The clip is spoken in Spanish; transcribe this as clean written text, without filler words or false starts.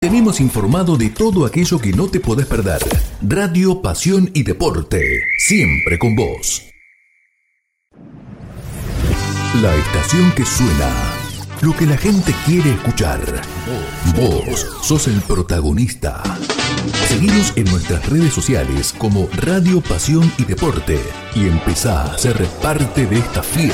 Tenemos informado de todo aquello que no te podés perder. Radio, pasión y deporte. Siempre con vos. La estación que suena. Lo que la gente quiere escuchar. Vos sos el protagonista. Seguinos en nuestras redes sociales como Radio, Pasión y Deporte y empezá a ser parte de esta fiesta.